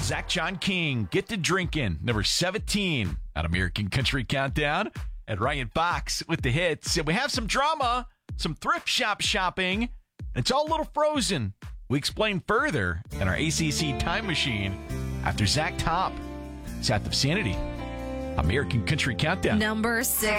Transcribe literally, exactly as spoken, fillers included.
Zach John King, Get to Drinkin', number seventeen on American Country Countdown. And Ryan Fox with the hits. And we have some drama, some thrift shop shopping. It's all a little frozen. We explain further in our A C C Time Machine after Zach Top, South of Sanity, American Country Countdown. Number six.